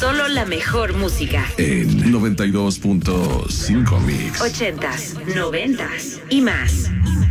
Solo la mejor música. En 92.5 Mix. 80s, 90s y más.